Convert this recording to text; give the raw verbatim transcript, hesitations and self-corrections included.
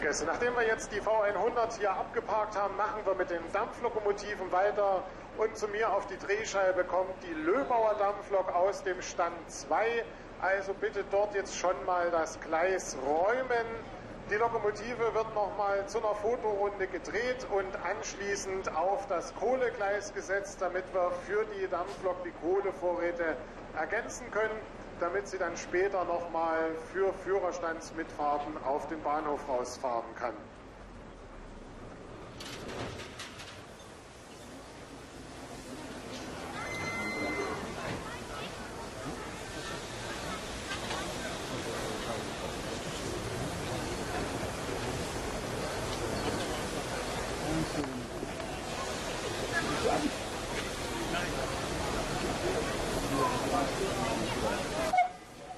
Fahrgäste, nachdem wir jetzt die V hundert hier abgeparkt haben, machen wir mit den Dampflokomotiven weiter und zu mir auf die Drehscheibe kommt die Löbauer Dampflok aus dem Stand zwei. Also bitte dort jetzt schon mal das Gleis räumen. Die Lokomotive wird nochmal zu einer Fotorunde gedreht und anschließend auf das Kohlegleis gesetzt, damit wir für die Dampflok die Kohlevorräte ergänzen können, damit sie dann später nochmal für Führerstandsmitfahrten auf den Bahnhof rausfahren kann.